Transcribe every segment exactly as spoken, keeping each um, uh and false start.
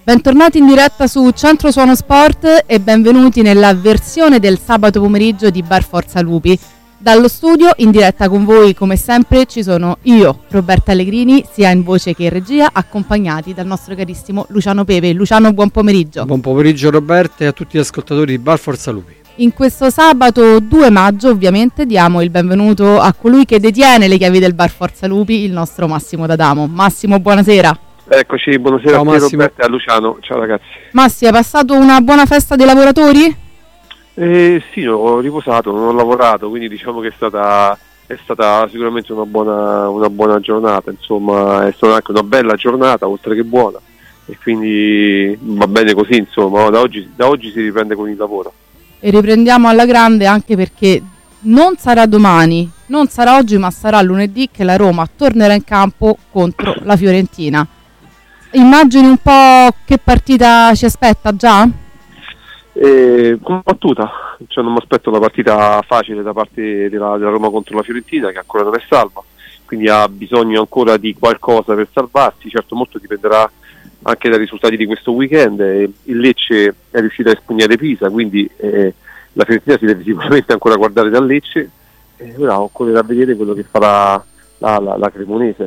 Bentornati in diretta su Centro Suono Sport e benvenuti nella versione del sabato pomeriggio di Bar Forza Lupi. Dallo studio, in diretta con voi come sempre, ci sono io, Roberta Allegrini, sia in voce che in regia, accompagnati dal nostro carissimo Luciano Pepe. Luciano, buon pomeriggio. Buon pomeriggio Roberta e a tutti gli ascoltatori di Bar Forza Lupi. In questo sabato due maggio ovviamente diamo il benvenuto a colui che detiene le chiavi del Bar Forza Lupi, il nostro Massimo D'Adamo. Massimo, buonasera. Eccoci, buonasera. Ciao, a te Massimo. Roberta e a Luciano, ciao ragazzi. Massi, hai passato una buona festa dei lavoratori? Eh, sì, ho riposato, non ho lavorato, quindi diciamo che è stata, è stata sicuramente una buona, una buona giornata, insomma è stata anche una bella giornata, oltre che buona, e quindi va bene così, insomma, da oggi, da oggi si riprende con il lavoro. E riprendiamo alla grande, anche perché non sarà domani, non sarà oggi, ma sarà lunedì che la Roma tornerà in campo contro la Fiorentina. Immagini un po' che partita ci aspetta già? Eh, combattuta, cioè non mi aspetto una partita facile da parte della, della Roma contro la Fiorentina, che ancora non è salva, quindi ha bisogno ancora di qualcosa per salvarsi. Certo, molto dipenderà anche dai risultati di questo weekend. Eh, il Lecce è riuscito a espugnare Pisa, quindi eh, la Fiorentina si deve sicuramente ancora guardare dal Lecce, eh, ora occorrerà vedere quello che farà la, la, la Cremonese.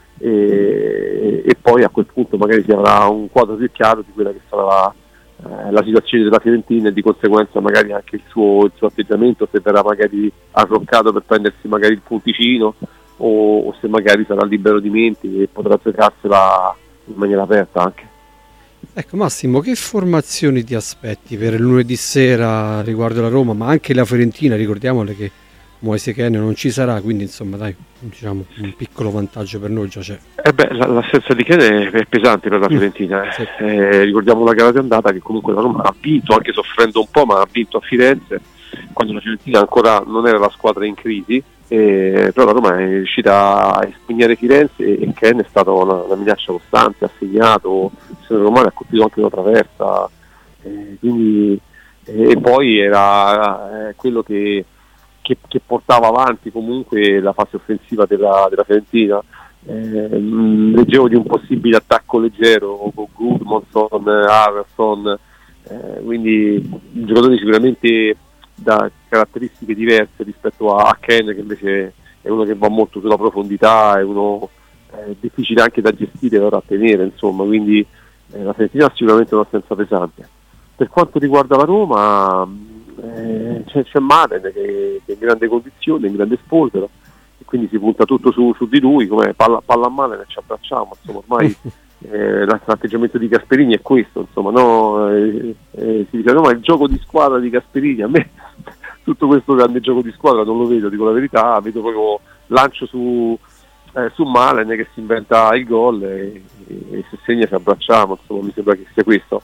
E, e poi a quel punto magari si avrà un quadro più chiaro di quella che sarà la, eh, la situazione della Fiorentina, e di conseguenza magari anche il suo, il suo atteggiamento, se verrà magari arroccato per prendersi magari il punticino o, o se magari sarà libero di mente e potrà giocarsela in maniera aperta anche. Ecco Massimo, che formazioni ti aspetti per il lunedì sera riguardo la Roma, ma anche la Fiorentina? Ricordiamole che Moise Kean non ci sarà, quindi insomma dai, diciamo un piccolo vantaggio per noi già c'è. Eh beh, l'assenza di Kean è, è pesante per la Fiorentina, eh. Sì. Eh, ricordiamo la gara di andata che comunque la Roma ha vinto, anche soffrendo un po', ma ha vinto a Firenze quando la Fiorentina ancora non era la squadra in crisi, eh, però la Roma è riuscita a espugnare Firenze e Kean è stata una, una minaccia costante, ha segnato, se non male ha colpito anche una traversa, eh, quindi eh, e poi era eh, quello che Che, che portava avanti comunque la fase offensiva della, della Fiorentina. Eh, mh, leggevo di un possibile attacco leggero con Gudmundsson, Harrison, eh, quindi giocatori sicuramente da caratteristiche diverse rispetto a, a Kean, che invece è uno che va molto sulla profondità, è uno eh, difficile anche da gestire e da tenere, insomma, quindi eh, la Fiorentina ha sicuramente un'assenza pesante. Per quanto riguarda la Roma, Eh, c'è, c'è Malen che, che è in grande condizione, in grande spolvero, e quindi si punta tutto su, su di lui, come palla, palla a Malen e ci abbracciamo, insomma ormai eh, l'atteggiamento di Gasperini è questo, insomma, no? eh, eh, si dice no, ma il gioco di squadra di Gasperini, a me tutto questo grande gioco di squadra non lo vedo, dico la verità, vedo proprio lancio su, eh, su Malen che si inventa il gol e, e, e se segna ci abbracciamo, insomma mi sembra che sia questo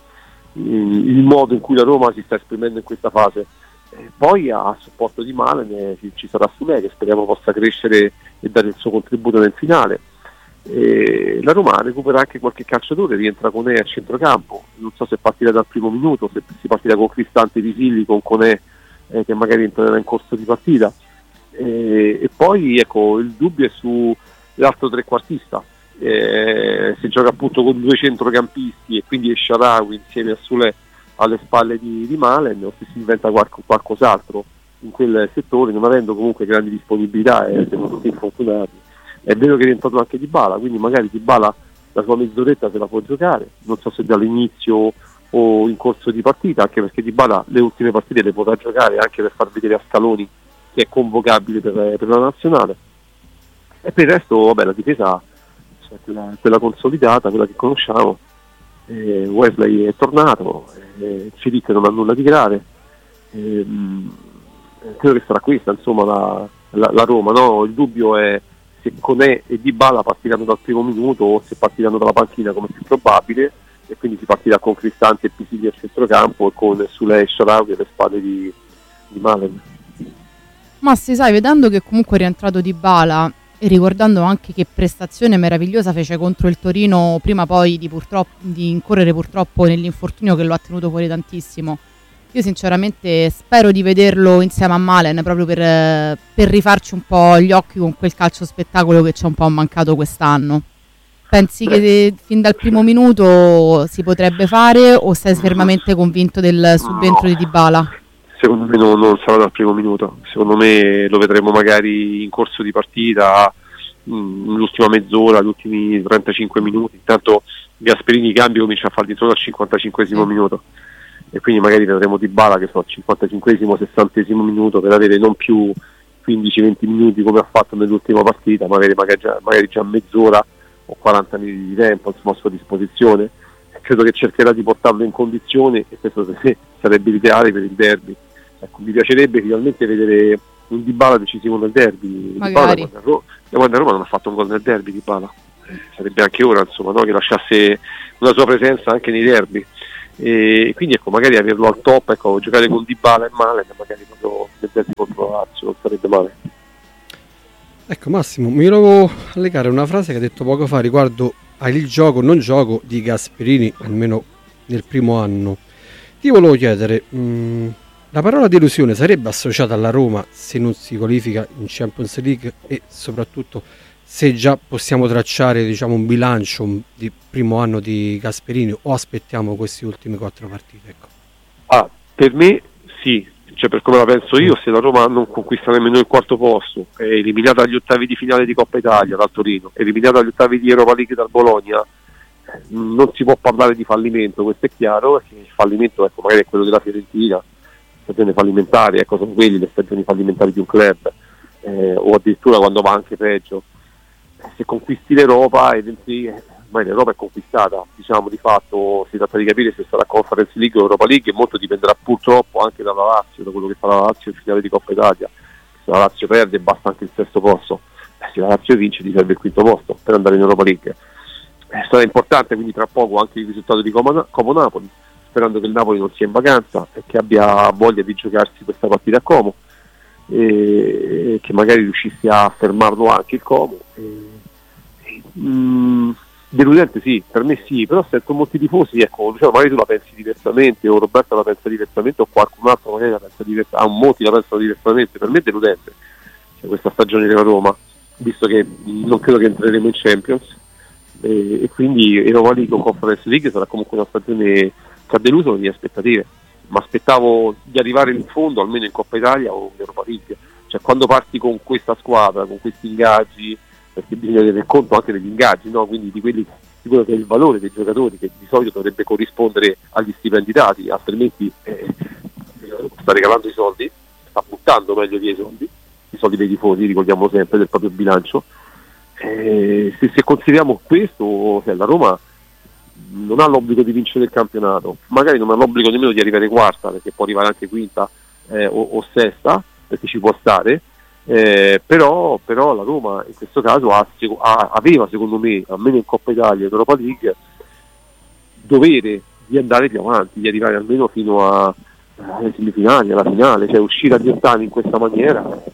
il modo in cui la Roma si sta esprimendo in questa fase. Eh, poi a supporto di Malen eh, ci, ci sarà Sule, che speriamo possa crescere e dare il suo contributo nel finale. Eh, la Roma recupera anche qualche calciatore, rientra Conè a centrocampo, non so se partirà dal primo minuto, se si partirà con Cristante Visilli, con Conè eh, che magari entrerà in corso di partita. Eh, e poi ecco, il dubbio è sull'altro trequartista. Eh, si gioca appunto con due centrocampisti e quindi Shaarawy insieme a Sule alle spalle di, di Malen, o se si inventa qualc- qualcos'altro in quel settore, non avendo comunque grandi disponibilità e siamo tutti infortunati. È vero che è rientrato anche Dybala, quindi magari Dybala la sua mezz'oretta se la può giocare, non so se dall'inizio o in corso di partita, anche perché Dybala le ultime partite le potrà giocare anche per far vedere a Scaloni che è convocabile per, per la nazionale. E per il resto vabbè, la difesa Quella, quella consolidata, quella che conosciamo. eh, Wesley è tornato, eh, Celic non ha nulla di grave, eh, credo che sarà questa insomma la, la, la Roma, no? Il dubbio è se Conè e Dybala partiranno dal primo minuto o se partiranno dalla panchina, come più probabile, e quindi si partirà con Cristante e Pisilli a centrocampo e con Sule e Shaarawy alle spalle di, di Malen. Ma si sai, vedendo che comunque è rientrato Dybala e ricordando anche che prestazione meravigliosa fece contro il Torino, prima poi di, purtroppo, di incorrere purtroppo nell'infortunio che lo ha tenuto fuori tantissimo, io sinceramente spero di vederlo insieme a Malen proprio per, per rifarci un po' gli occhi con quel calcio spettacolo che ci è un po' mancato quest'anno. pensi Beh. che fin dal primo minuto si potrebbe fare o sei fermamente convinto del subentro No. di Dybala? Secondo me non, non sarà dal primo minuto, secondo me lo vedremo magari in corso di partita, mh, l'ultima mezz'ora, gli ultimi trentacinque minuti, intanto Gasperini i cambi comincia a farli solo al cinquantacinquesimo Sì. minuto e quindi magari vedremo Dybala che sono al cinquantacinquesimo, sessantesimo minuto per avere non più quindici venti minuti come ha fatto nell'ultima partita, magari, magari, già, magari già mezz'ora o quaranta minuti di tempo insomma, a sua disposizione. Credo che cercherà di portarlo in condizione e questo sarebbe l'ideale per il derby. Ecco, mi piacerebbe finalmente vedere un Dybala decisivo nel derby. Magari. Dybala, quando quando a Roma non ha fatto un gol nel derby Dybala. Eh, sarebbe anche ora insomma, no? Che lasciasse una sua presenza anche nei derby. E quindi ecco, magari averlo al top, ecco, giocare con Dybala e Malen, magari proprio nel derby contro la Lazio, non sarebbe male. Ecco Massimo, mi volevo legare una frase che hai detto poco fa riguardo al gioco, non gioco di Gasperini, almeno nel primo anno. Ti volevo chiedere, mh, la parola delusione sarebbe associata alla Roma se non si qualifica in Champions League e soprattutto se già possiamo tracciare diciamo, un bilancio di primo anno di Gasperini o aspettiamo queste ultime quattro partite? Ecco. Ah, per me sì, cioè per come la penso io, se la Roma non conquista nemmeno il quarto posto, è eliminata agli ottavi di finale di Coppa Italia dal Torino, è eliminata agli ottavi di Europa League dal Bologna, non si può parlare di fallimento, questo è chiaro, perché il fallimento ecco, magari è quello della Fiorentina, stagioni fallimentari, ecco, sono quelli le stagioni fallimentari di un club, eh, o addirittura quando va anche peggio. Se conquisti l'Europa, ed entri, ormai l'Europa è conquistata, diciamo di fatto si tratta di capire se sarà Conference League o Europa League e molto dipenderà purtroppo anche dalla Lazio, da quello che farà la Lazio in finale di Coppa Italia. Se la Lazio perde basta anche il sesto posto, eh, se la Lazio vince ti serve il quinto posto per andare in Europa League. Eh, sarà importante quindi tra poco anche il risultato di Como, Como Napoli, sperando che il Napoli non sia in vacanza e che abbia voglia di giocarsi questa partita a Como e che magari riuscissi a fermarlo anche il Como. E, e, mh, deludente sì, per me sì, però sento molti tifosi, ecco, diciamo, magari tu la pensi diversamente o Roberta la pensa diversamente o qualcun altro magari la pensa diversamente, ah, molti la pensano diversamente, per me è deludente cioè, questa stagione della Roma, visto che non credo che entreremo in Champions e, e quindi Europa League o Conference League sarà comunque una stagione che ha deluso le mie aspettative, ma aspettavo di arrivare in fondo almeno in Coppa Italia o in Europa League, cioè quando parti con questa squadra, con questi ingaggi, perché bisogna tenere conto anche degli ingaggi, no? Quindi di, quelli, di quello che è il valore dei giocatori che di solito dovrebbe corrispondere agli stipendi dati, altrimenti eh, sta regalando i soldi, sta buttando meglio via i soldi, i soldi dei tifosi, ricordiamo sempre, del proprio bilancio. Eh, se, se consideriamo questo, cioè, la Roma non ha l'obbligo di vincere il campionato, magari non ha l'obbligo nemmeno di arrivare quarta, perché può arrivare anche quinta eh, o, o sesta, perché ci può stare, eh, però, però la Roma in questo caso ha, ha, aveva secondo me, almeno in Coppa Italia e in Europa League, dovere di andare più avanti, di arrivare almeno fino a, alle semifinali, alla finale, cioè uscire agli ottavi in questa maniera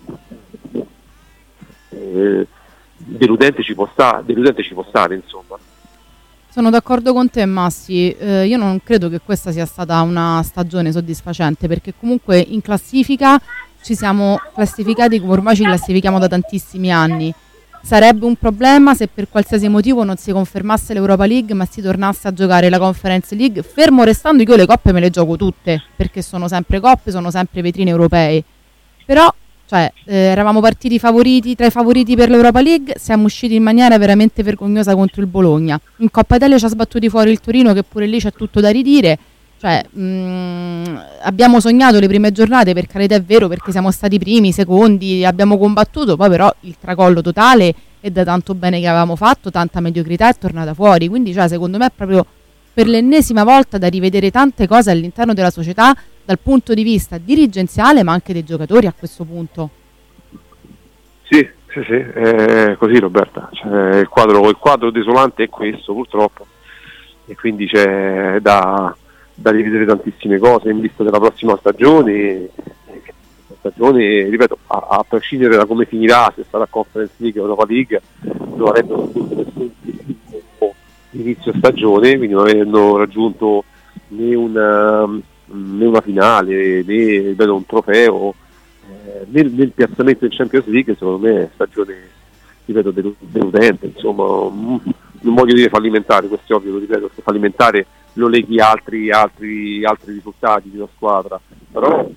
eh, deludente ci può stare, deludente ci può stare insomma. Sono d'accordo con te Massi, eh, io non credo che questa sia stata una stagione soddisfacente perché comunque in classifica ci siamo classificati come ormai ci classifichiamo da tantissimi anni. Sarebbe un problema se per qualsiasi motivo non si confermasse l'Europa League ma si tornasse a giocare la Conference League, fermo restando che io le coppe me le gioco tutte perché sono sempre coppe, sono sempre vetrine europee, però cioè eh, eravamo partiti favoriti tra i favoriti per l'Europa League, siamo usciti in maniera veramente vergognosa contro il Bologna, in Coppa Italia ci ha sbattuti fuori il Torino che pure lì c'è tutto da ridire, cioè mh, abbiamo sognato le prime giornate, per carità è vero, perché siamo stati primi, secondi, abbiamo combattuto, poi però il tracollo totale e da tanto bene che avevamo fatto, tanta mediocrità è tornata fuori, quindi cioè, secondo me è proprio per l'ennesima volta da rivedere tante cose all'interno della società dal punto di vista dirigenziale ma anche dei giocatori a questo punto. Sì, sì, sì, è così Roberta, cioè, il, quadro, il quadro desolante è questo purtroppo e quindi c'è da, da rivedere tantissime cose in vista della prossima stagione, stagione ripeto, a, a prescindere da come finirà, se sarà Conference League o Europa League, non avendo raggiunto nessun inizio stagione, quindi non avendo raggiunto né una, né una finale né ripeto, un trofeo eh, nel, nel piazzamento in Champions League, secondo me è stagione ripeto deludente, insomma non voglio dire fallimentare, questo è ovvio, lo ripeto, perché fallimentare lo leghi a altri, altri, altri risultati di una squadra, però...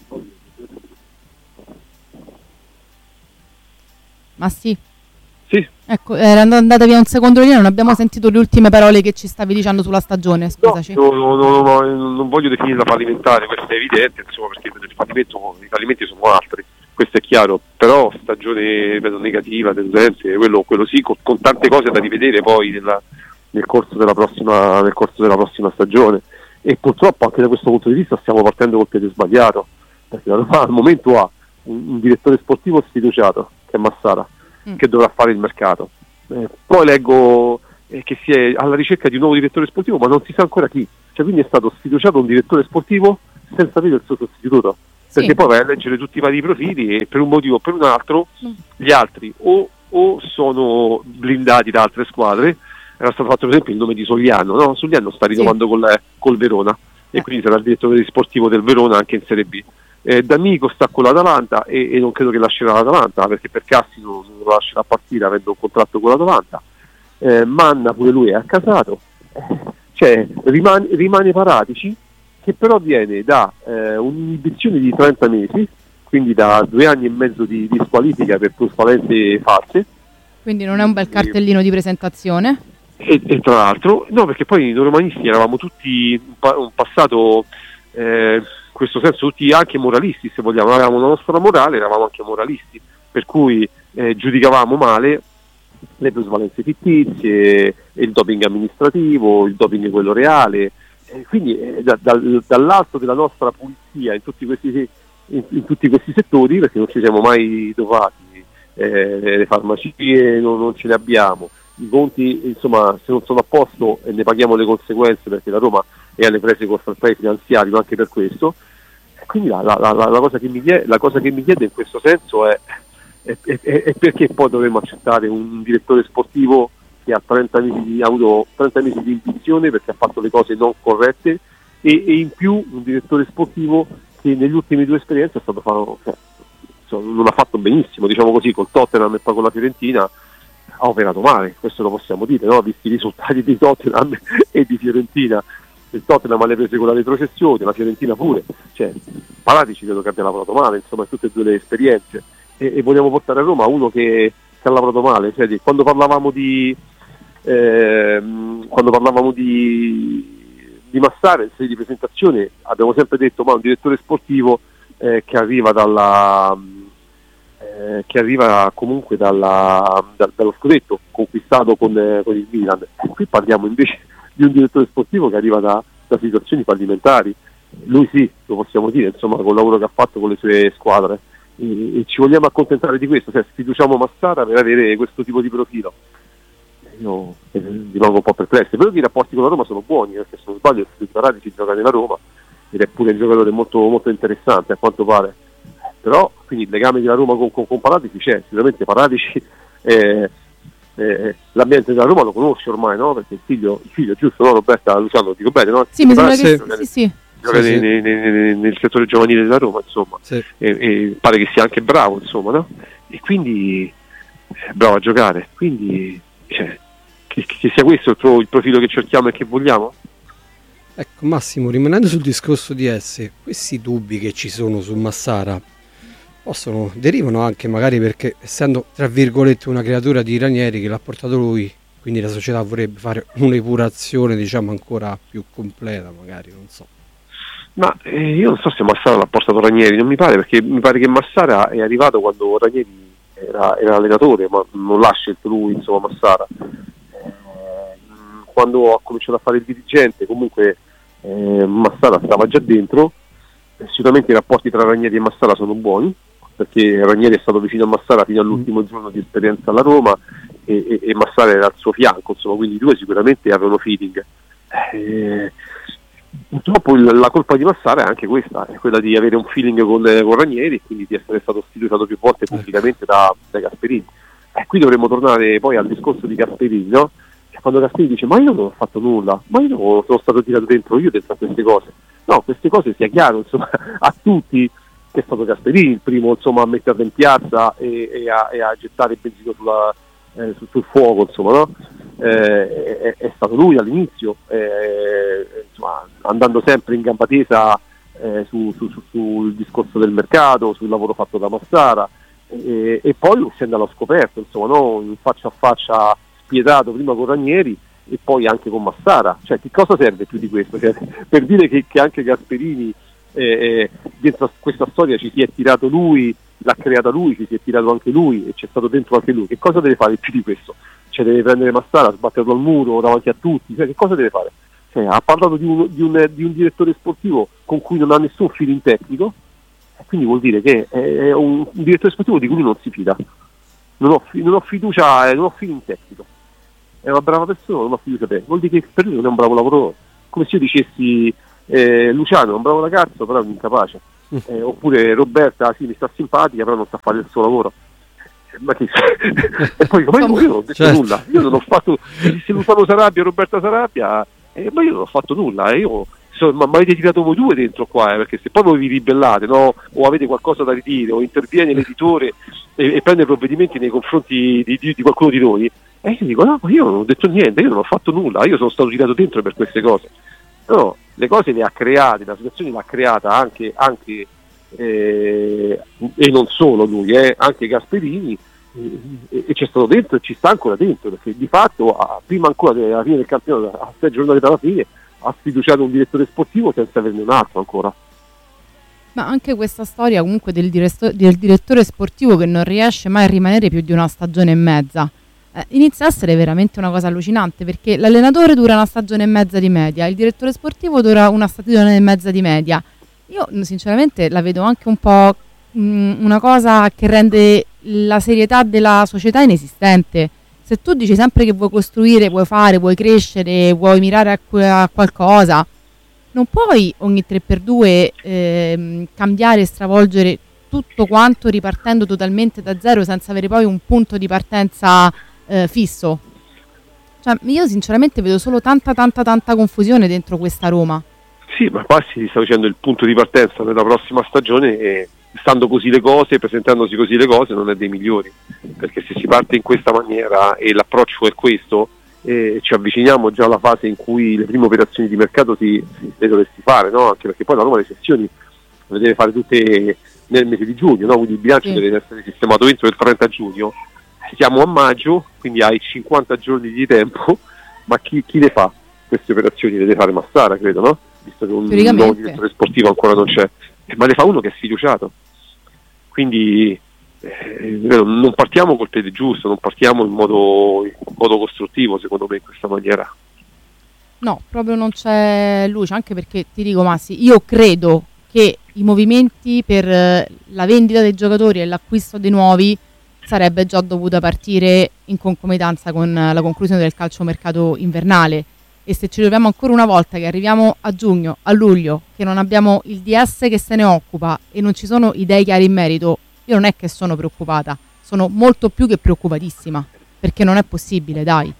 Ma sì. Sì. Ecco, era andata via un secondo lì, non abbiamo sentito le ultime parole che ci stavi dicendo sulla stagione, scusaci. No, no, no, no, no, non voglio definirla fallimentare, questo è evidente, insomma, perché il fallimento, i fallimenti sono altri, questo è chiaro, però stagione vedo negativa, tendenze, quello, quello sì, con, con tante cose da rivedere poi nella, nel corso della prossima, nel corso della prossima stagione, e purtroppo anche da questo punto di vista stiamo partendo col piede sbagliato, perché la Roma al momento ha un, un direttore sportivo sfiduciato, che è Massara, mm. che dovrà fare il mercato. Eh, poi leggo eh, che si è alla ricerca di un nuovo direttore sportivo, ma non si sa ancora chi. Cioè, quindi è stato sfiduciato un direttore sportivo senza avere il suo sostituto. Sì. Perché poi vai a leggere tutti i vari profili e per un motivo o per un altro mm. gli altri o, o sono blindati da altre squadre. Era stato fatto per esempio il nome di Sogliano, no? Sogliano sta rinnovando sì. col, col Verona eh. e quindi sarà il direttore sportivo del Verona anche in Serie B. Eh, D'Amico sta con l'Atalanta e, e non credo che lascerà l'Atalanta, perché per Cassi non, non lo lascerà partire avendo un contratto con l'Atalanta. eh, Manna pure lui è accasato, eh, cioè rimane, rimane Paratici, che però viene da eh, un'inibizione di trenta mesi, quindi da due anni e mezzo di, di squalifica per plusvalenze false, quindi non è un bel cartellino di presentazione. E, e tra l'altro no, perché poi noi romanisti eravamo tutti un, pa- un passato eh, in questo senso tutti anche moralisti, se vogliamo, avevamo una nostra morale, eravamo anche moralisti, per cui eh, giudicavamo male le plusvalenze fittizie, il doping amministrativo, il doping quello reale, eh, quindi eh, da, dal, dall'alto della nostra pulizia in tutti questi, in, in tutti questi settori, perché non ci siamo mai dovati, eh, le farmacie non, non ce le abbiamo, i conti insomma se non sono a posto e ne paghiamo le conseguenze, perché la Roma è alle prese con fair play finanziario anche per questo. Quindi la, la, la, la, cosa che mi chiede, la cosa che mi chiede in questo senso è, è, è, è perché poi dovremmo accettare un direttore sportivo che ha trenta mesi di, ha avuto trenta mesi di intuizione perché ha fatto le cose non corrette e, e in più un direttore sportivo che negli ultimi due esperienze è stato fatto, cioè, non ha fatto benissimo, diciamo così, col Tottenham e poi con la Fiorentina ha operato male, questo lo possiamo dire, no? Visti i risultati di Tottenham e di Fiorentina. Il Tottenham le prese con la retrocessione, la Fiorentina pure, cioè Paratici credo che abbia lavorato male, insomma, in tutte e due le esperienze, e, e vogliamo portare a Roma uno che, che ha lavorato male, cioè, quando parlavamo di eh, quando parlavamo di, di Massara in serie di presentazione abbiamo sempre detto ma un direttore sportivo eh, che arriva dalla eh, che arriva comunque dalla, da, dallo scudetto conquistato con, eh, con il Milan, e qui parliamo invece di un direttore sportivo che arriva da, da situazioni fallimentari. Lui sì, lo possiamo dire, insomma, con il lavoro che ha fatto con le sue squadre, e, e ci vogliamo accontentare di questo, cioè sfiduciamo Massara per avere questo tipo di profilo. Io eh, rimango un po' perplesso, però i rapporti con la Roma sono buoni, perché se non sbaglio il Paratici gioca nella Roma ed è pure un giocatore molto, molto interessante a quanto pare, però quindi il legame della Roma con, con, con Paratici c'è, sicuramente Paratici eh, Eh, l'ambiente della Roma lo conosce ormai, no? Perché il figlio, il figlio giusto, no? Roberta, Luciano, lo dico bene, no? Sì, mi sembra che gioca, sì, sì. gioca sì, nei, nei, nei, nel settore giovanile della Roma, insomma, sì. e, e pare che sia anche bravo, insomma, no? E quindi è bravo a giocare, quindi cioè, che, che sia questo il, pro, il profilo che cerchiamo e che vogliamo. Ecco Massimo, rimanendo sul discorso di esse, questi dubbi che ci sono su Massara possono derivano anche magari perché, essendo tra virgolette una creatura di Ranieri che l'ha portato lui, quindi la società vorrebbe fare un'epurazione diciamo ancora più completa, magari, non so. Ma eh, io non so se Massara l'ha portato Ranieri, non mi pare, perché mi pare che Massara è arrivato quando Ranieri era, era allenatore, ma non l'ha scelto lui, insomma, Massara. Eh, quando ha cominciato a fare il dirigente, comunque eh, Massara stava già dentro. Eh, sicuramente i rapporti tra Ranieri e Massara sono buoni, perché Ranieri è stato vicino a Massara fino all'ultimo giorno di esperienza alla Roma e, e, e Massara era al suo fianco, insomma, quindi i due sicuramente avevano feeling. Eh, purtroppo il, la colpa di Massara è anche questa, è quella di avere un feeling con, con Ranieri e quindi di essere stato sfiduciato più volte pubblicamente da, da Gasperini. E qui dovremmo tornare poi al discorso di Gasperini, no? Quando Gasperini dice ma io non ho fatto nulla, ma io non sono stato tirato dentro io dentro a queste cose. No, queste cose sia chiaro, insomma, a tutti, che è stato Gasperini il primo, insomma, a metterle in piazza e, e, a, e a gettare il benzino sulla, eh, sul, sul fuoco, insomma, no? eh, è, è stato lui all'inizio, eh, insomma, andando sempre in gamba tesa eh, su, su, su, sul discorso del mercato, sul lavoro fatto da Massara, e, e poi uscendo allo scoperto, insomma, no? In faccia a faccia spietato prima con Ranieri e poi anche con Massara. Cioè, che cosa serve più di questo? Cioè, per dire che, che anche Gasperini eh, dentro a questa storia ci si è tirato lui, l'ha creata lui, ci si è tirato anche lui e c'è stato dentro anche lui. Che cosa deve fare più di questo? Cioè, deve prendere Massara, sbatterlo al muro davanti a tutti, cioè, che cosa deve fare? Cioè, ha parlato di un, di, un, di un direttore sportivo con cui non ha nessun feeling tecnico, e quindi vuol dire che è un, un direttore sportivo di cui non si fida. Non ho, non ho fiducia, eh, non ho feeling tecnico. È una brava persona, non ho fiducia te. Vuol dire che per lui non è un bravo lavoratore. Come se io dicessi eh, Luciano è un bravo ragazzo, però è un incapace. Eh, oppure Roberta, sì, mi sta simpatica, però non sa fare il suo lavoro. Ma che e poi ma io, io non ho detto certo. nulla, io non ho fatto, se Luciano Sarabia, Roberta Sarabia, eh, ma io non ho fatto nulla, eh, io so, ma, ma avete tirato voi due dentro qua, eh, perché se poi voi vi ribellate, no, o avete qualcosa da ridire, o interviene l'editore e, e prende provvedimenti nei confronti di, di, di qualcuno di noi, e eh, io dico no, ma io non ho detto niente, io non ho fatto nulla, io sono stato tirato dentro per queste cose. No, le cose le ha create, la situazione l'ha creata anche, anche eh, e non solo lui, eh, anche Gasperini, eh, e c'è stato dentro e ci sta ancora dentro, perché di fatto a, prima ancora della fine del campionato, a sei giornate dalla fine, ha sfiduciato un direttore sportivo senza averne un altro ancora. Ma anche questa storia comunque del, diretto- del direttore sportivo che non riesce mai a rimanere più di una stagione e mezza, eh, inizia a essere veramente una cosa allucinante, perché l'allenatore dura una stagione e mezza di media, il direttore sportivo dura una stagione e mezza di media. Io sinceramente la vedo anche un po' mh, una cosa che rende la serietà della società inesistente. Se tu dici sempre che vuoi costruire, vuoi fare, vuoi crescere, vuoi mirare a, a qualcosa, non puoi ogni tre per due eh, cambiare e stravolgere tutto quanto ripartendo totalmente da zero senza avere poi un punto di partenza eh, fisso. Cioè, io sinceramente vedo solo tanta tanta tanta confusione dentro questa Roma. Sì, ma qua si sta facendo il punto di partenza per la prossima stagione e stando così le cose, presentandosi così le cose, non è dei migliori, perché se si parte in questa maniera e l'approccio è questo, eh, ci avviciniamo già alla fase in cui le prime operazioni di mercato si, si le dovresti fare, no? Anche perché poi la Roma le sessioni le deve fare tutte nel mese di giugno, no? Quindi il bilancio sì. deve essere sistemato entro il trenta giugno. Siamo a maggio, quindi hai cinquanta giorni di tempo, ma chi, chi le fa queste operazioni? Le deve fare Massara, credo, no? Visto che un nuovo direttore sportivo ancora non c'è, eh, ma le fa uno che è sfiduciato. Quindi eh, non partiamo col piede giusto, non partiamo in modo, in modo costruttivo, secondo me, in questa maniera. No, proprio non c'è luce, anche perché ti dico Massi, io credo che i movimenti per la vendita dei giocatori e l'acquisto dei nuovi sarebbe già dovuta partire in concomitanza con la conclusione del calciomercato invernale. E se ci troviamo ancora una volta che arriviamo a giugno, a luglio, che non abbiamo il D S che se ne occupa e non ci sono idee chiare in merito, io non è che sono preoccupata, sono molto più che preoccupatissima, perché non è possibile, dai.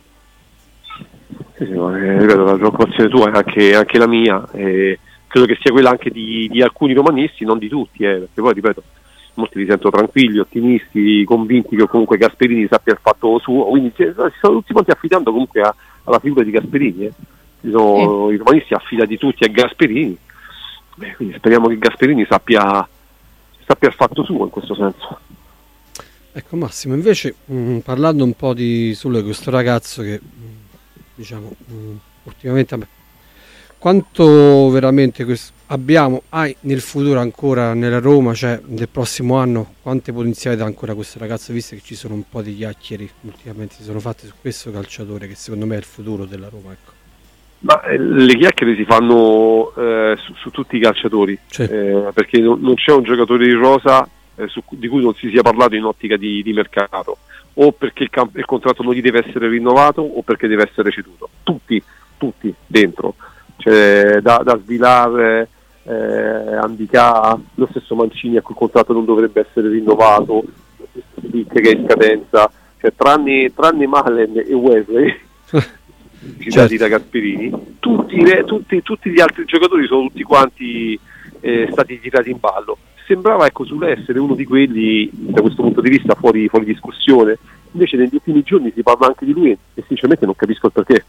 Sì, sì, ma, eh, ripeto, la preoccupazione tua è anche, anche la mia, e credo che sia quella anche di, di alcuni romanisti, non di tutti, eh, perché poi, ripeto, molti li sento tranquilli, ottimisti, convinti che comunque Gasperini sappia il fatto suo, quindi si stanno tutti quanti affidando comunque a alla figura di Gasperini, eh. Sono, sì. I romanisti affidati tutti a Gasperini, eh, quindi speriamo che Gasperini sappia sappia il fatto suo in questo senso. Ecco Massimo, invece mh, parlando un po' di solo questo ragazzo che mh, diciamo mh, ultimamente vabbè, quanto veramente questo, abbiamo hai nel futuro ancora nella Roma, cioè del prossimo anno, quante potenzialità ancora questo ragazzo, visto che ci sono un po' di chiacchiere ultimamente si sono fatte su questo calciatore che secondo me è il futuro della Roma, ecco. Ma eh, le chiacchiere si fanno eh, su, su tutti i calciatori, sì. eh, perché non, non c'è un giocatore di rosa eh, su, di cui non si sia parlato in ottica di, di mercato, o perché il, camp- il contratto non gli deve essere rinnovato o perché deve essere ceduto, tutti, tutti dentro, cioè da, da svilare eh, Andicà, lo stesso Mancini a cui il contratto non dovrebbe essere rinnovato, lo stesso Stick che è in scadenza, cioè tranne, tranne Malen e Wesley citati certo. da Gasperini, tutti, tutti, tutti gli altri giocatori sono tutti quanti eh, stati tirati in ballo. Sembrava ecco sull'essere uno di quelli da questo punto di vista fuori, fuori discussione, invece negli ultimi giorni si parla anche di lui e sinceramente non capisco il perché.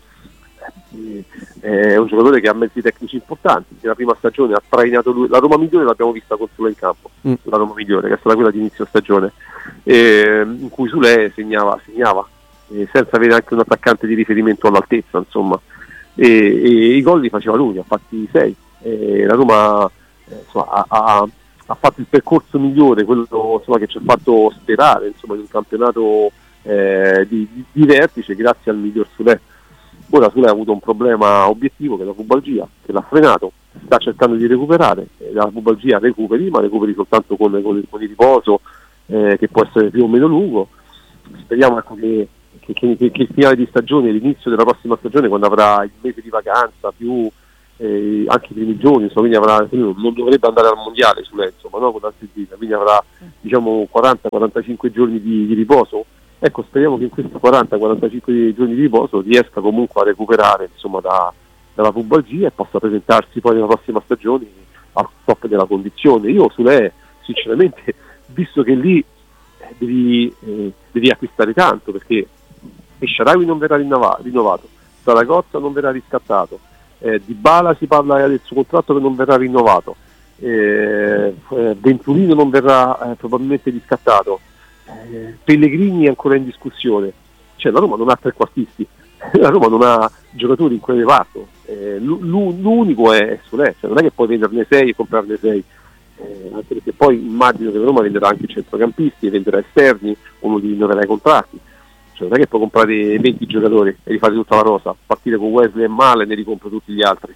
È un giocatore che ha mezzi tecnici importanti, nella prima stagione ha trainato lui, la Roma migliore l'abbiamo vista con Sule in campo, mm. la Roma migliore che è stata quella di inizio stagione, e, in cui Sule segnava, segnava e senza avere anche un attaccante di riferimento all'altezza, insomma, e, e i gol li faceva lui, ha fatti sei, e la Roma eh, insomma, ha, ha, ha fatto il percorso migliore, quello insomma, che ci ha fatto sperare insomma, in un campionato eh, di, di, di vertice grazie al miglior Sule. Ora Sule ha avuto un problema obiettivo che è la pubalgia, che l'ha frenato, sta cercando di recuperare, la pubalgia recuperi, ma recuperi soltanto con, con, con il riposo eh, che può essere più o meno lungo. Speriamo ecco, che, che, che, che il finale di stagione, l'inizio della prossima stagione, quando avrà il mese di vacanza, più eh, anche i primi giorni, insomma, quindi avrà, non dovrebbe andare al mondiale Sule, insomma, no? Con l'Argentina, quindi avrà diciamo quaranta quarantacinque giorni di, di riposo. Ecco, speriamo che in questi quaranta quarantacinque giorni di riposo riesca comunque a recuperare insomma, da, dalla pubalgia e possa presentarsi poi nella prossima stagione al top della condizione. Io Sule, sinceramente, visto che lì devi, eh, devi acquistare tanto, perché Esharawi non verrà rinnova, rinnovato, Saragozza non verrà riscattato, eh, Dybala si parla del suo contratto che non verrà rinnovato, eh, eh, Venturino non verrà eh, probabilmente riscattato, Eh, Pellegrini è ancora in discussione, cioè la Roma non ha trequartisti, la Roma non ha giocatori in quel reparto, eh, l'unico è Sule, cioè non è che puoi venderne sei e comprarne sei, eh, anche perché poi immagino che la Roma venderà anche centrocampisti, venderà esterni, uno li rinnoverà i contratti, cioè non è che puoi comprare venti giocatori e rifare tutta la rosa, partire con Wesley e Male e ne ricompri tutti gli altri.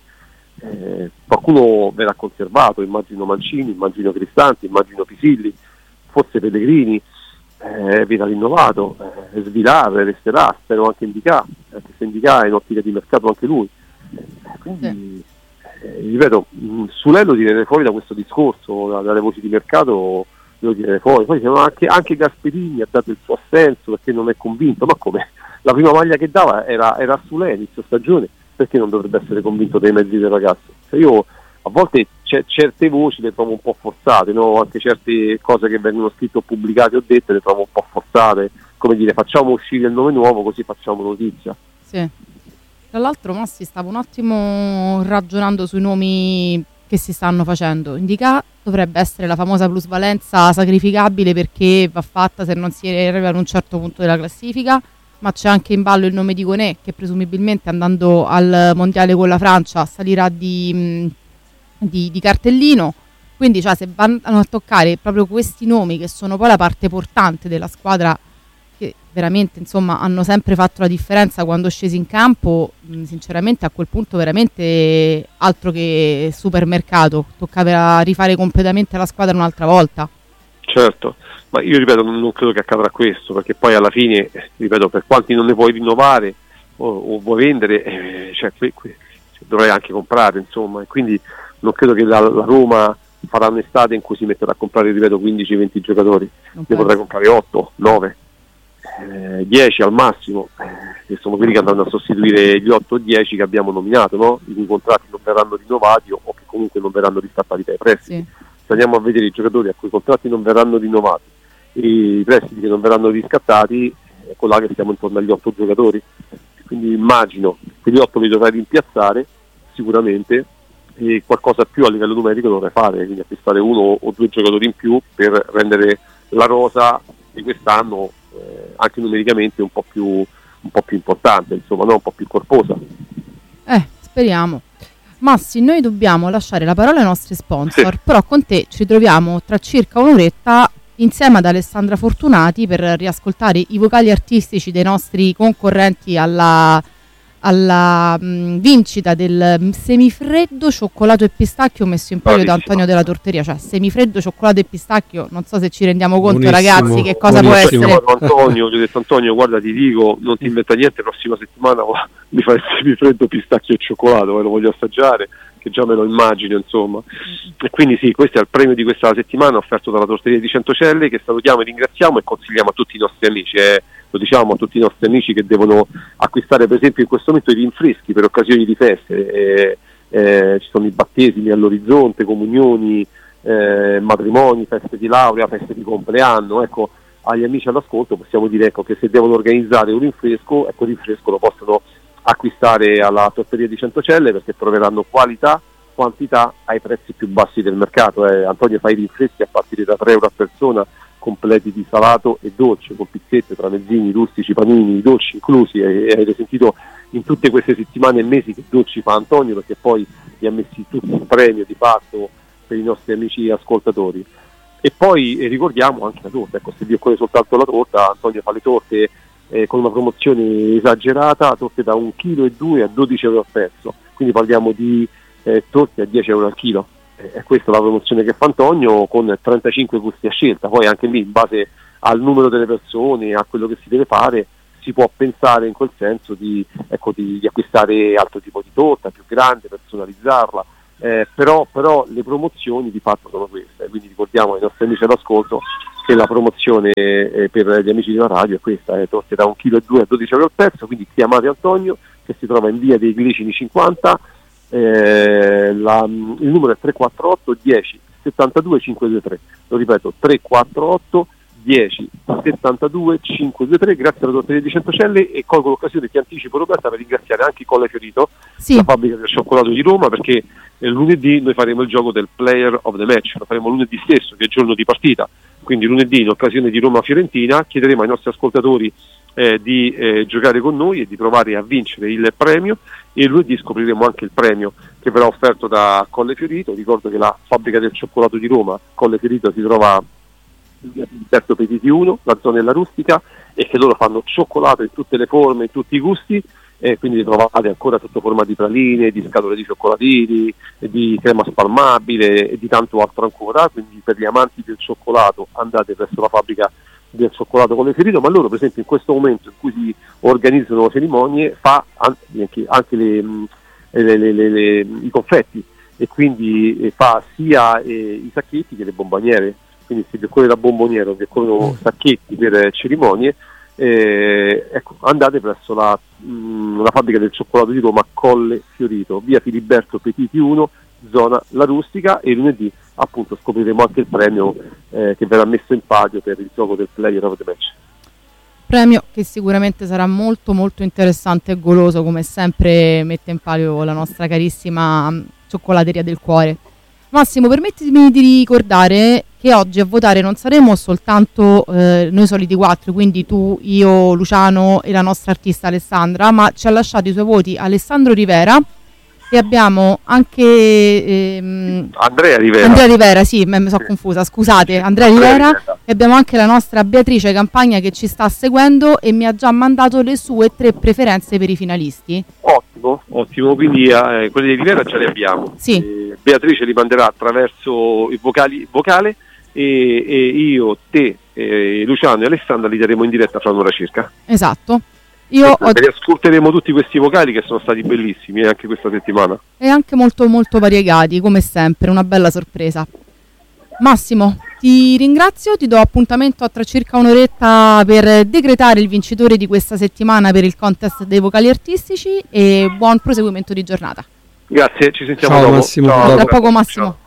Eh, qualcuno verrà conservato, immagino Mancini, immagino Cristante, immagino Pisilli, forse Pellegrini eh, viene rinnovato, eh, Svilar resterà, spero anche Indicà, anche se Indicà è in ottica di mercato anche lui, eh, quindi eh, ripeto, mh, Sule lo tirerei fuori da questo discorso, da, dalle voci di mercato lo tirerei fuori. Poi anche, anche Gasperini ha dato il suo assenso perché non è convinto, ma come? La prima maglia che dava era, era Sule inizio stagione, perché non dovrebbe essere convinto dei mezzi del ragazzo? Cioè io a volte c- certe voci le trovo un po' forzate, no? Anche certe cose che vengono scritte o pubblicate o dette le trovo un po' forzate, come dire, facciamo uscire il nome nuovo così facciamo notizia. Sì. Tra l'altro Massi stavo un attimo ragionando sui nomi che si stanno facendo. Indicà dovrebbe essere la famosa plusvalenza sacrificabile perché va fatta se non si arriva ad un certo punto della classifica, ma c'è anche in ballo il nome di Koné che presumibilmente andando al mondiale con la Francia salirà di, di, di cartellino, quindi cioè, se vanno a toccare proprio questi nomi che sono poi la parte portante della squadra, che veramente insomma hanno sempre fatto la differenza quando scesi in campo, mh, sinceramente a quel punto veramente altro che supermercato, toccava rifare completamente la squadra un'altra volta. Certo, ma io ripeto non credo che accadrà questo, perché poi alla fine, ripeto, per quanti non ne puoi rinnovare o, o vuoi vendere, eh, cioè, qui, qui, cioè, dovrai anche comprare insomma, e quindi non credo che la, la Roma farà un'estate in cui si metterà a comprare, ripeto, quindici venti giocatori, non ne potrai comprare otto, nove, dieci al massimo, eh, che sono quelli che andranno a sostituire gli otto o dieci che abbiamo nominato, no? I cui contratti non verranno rinnovati o, o che comunque non verranno riscattati dai prestiti. Sì. Se andiamo a vedere i giocatori a cui i contratti non verranno rinnovati e i prestiti che non verranno riscattati, ecco là che siamo intorno agli otto giocatori, quindi immagino che gli otto li dovrai rimpiazzare sicuramente e qualcosa più a livello numerico dovrai fare, quindi acquistare uno o due giocatori in più per rendere la rosa di quest'anno eh, anche numericamente un po' più un po' più importante, insomma, no? Un po' più corposa. Eh, speriamo. Massi, noi dobbiamo lasciare la parola ai nostri sponsor, sì. Però con te ci ritroviamo tra circa un'oretta insieme ad Alessandra Fortunati per riascoltare i vocali artistici dei nostri concorrenti alla, alla mh, vincita del semifreddo cioccolato e pistacchio messo in palio da Antonio della Torteria, cioè semifreddo cioccolato e pistacchio, non so se ci rendiamo conto, buonissimo, ragazzi, che cosa buonissimo. Può essere. Antonio, gli ho detto Antonio, guarda, ti dico, non ti inventa niente, prossima settimana mi fai il semifreddo pistacchio e cioccolato, eh, lo voglio assaggiare, che già me lo immagino, insomma. E quindi sì, questo è il premio di questa settimana offerto dalla Torteria di Centocelle, che salutiamo e ringraziamo e consigliamo a tutti i nostri amici, eh. Lo diciamo a tutti i nostri amici che devono acquistare per esempio in questo momento i rinfreschi per occasioni di feste, eh, eh, ci sono i battesimi all'orizzonte, comunioni, eh, matrimoni, feste di laurea, feste di compleanno, ecco, agli amici all'ascolto possiamo dire, ecco, che se devono organizzare un rinfresco, ecco, il rinfresco lo possono acquistare alla Torteria di Centocelle, perché troveranno qualità, quantità ai prezzi più bassi del mercato. eh. Antonio fa i rinfreschi a partire da tre euro a persona, completi di salato e dolce, con pizzette, tramezzini, rustici, panini, dolci inclusi, e avete sentito in tutte queste settimane e mesi che dolci fa Antonio, perché poi li ha messi tutti in premio di fatto per i nostri amici ascoltatori. E poi eh, ricordiamo anche la torta, ecco, se vi occorre soltanto la torta, Antonio fa le torte eh, con una promozione esagerata, torte da un chilo e due a dodici euro al pezzo, quindi parliamo di eh, torte a dieci euro al chilo. È questa la promozione che fa Antonio, con trentacinque gusti a scelta. Poi anche lì, in base al numero delle persone, a quello che si deve fare, si può pensare in quel senso di, ecco, di, di acquistare altro tipo di torta, più grande, personalizzarla, eh, però, però le promozioni di fatto sono queste, quindi ricordiamo ai nostri amici all'ascolto che la promozione eh, per gli amici della radio è questa, eh, torte da un chilo e due a dodici euro al pezzo, quindi chiamate Antonio, che si trova in via dei Glicini cinquanta. Eh, la, il numero è tre quattro otto dieci settantadue cinquecentodue, lo ripeto, tre quattro otto dieci settantadue cinquecentodue. Grazie alla Torteria di Centocelle, e colgo l'occasione, ti anticipo Roberta, per ringraziare anche Colle Fiorito, sì, la fabbrica del cioccolato di Roma, perché eh, lunedì noi faremo il gioco del Player of the Match, lo faremo lunedì stesso, che è giorno di partita, quindi lunedì in occasione di Roma-Fiorentina chiederemo ai nostri ascoltatori eh, di eh, giocare con noi e di provare a vincere il premio, e lunedì scopriremo anche il premio che verrà offerto da Colle Fiorito. Ricordo che la fabbrica del cioccolato di Roma, Colle Fiorito, si trova in via Filiberto Petiti uno, la zona della Rustica, e che loro fanno cioccolato in tutte le forme, in tutti i gusti, e quindi trovate ancora sotto forma di praline, di scatole di cioccolatini, di crema spalmabile e di tanto altro ancora. Quindi per gli amanti del cioccolato andate presso la fabbrica del cioccolato Colle Fiorito, ma loro per esempio in questo momento in cui si organizzano cerimonie fa anche, anche le, le, le, le, le, i confetti, e quindi eh, fa sia eh, i sacchetti che le bomboniere, quindi se vi occorre la bomboniera o vi occorrono sacchetti per eh, cerimonie, eh, ecco, andate presso la, mh, la fabbrica del cioccolato di Roma, Colle Fiorito, via Filiberto Petiti uno, zona La Rustica, e lunedì appunto scopriremo anche il premio eh, che verrà messo in palio per il gioco del Player of the Match. Premio che sicuramente sarà molto molto interessante e goloso, come sempre mette in palio la nostra carissima Cioccolateria del Cuore. Massimo, permettimi di ricordare che oggi a votare non saremo soltanto eh, noi soliti quattro, quindi tu, io, Luciano e la nostra artista Alessandra, ma ci ha lasciato i suoi voti Alessandro Rivera, e abbiamo anche ehm, Andrea Rivera. Andrea Rivera, sì, mi sono confusa, scusate, Andrea Rivera, e abbiamo anche la nostra Beatrice Campagna che ci sta seguendo e mi ha già mandato le sue tre preferenze per i finalisti. Ottimo, ottimo, quindi eh, quelli di Rivera ce li abbiamo. Sì. Eh, Beatrice li manderà attraverso i vocali, vocale, e, e io, te, eh, Luciano e Alessandra li daremo in diretta fra un'ora circa. Esatto. Io ho... ascolteremo tutti questi vocali che sono stati bellissimi eh, anche questa settimana, e anche molto molto variegati, come sempre, una bella sorpresa. Massimo, ti ringrazio, ti do appuntamento a tra circa un'oretta per decretare il vincitore di questa settimana per il contest dei vocali artistici, e buon proseguimento di giornata. Grazie, ci sentiamo Ciao, dopo. Massimo. Ciao, Tra poco Massimo. Ciao.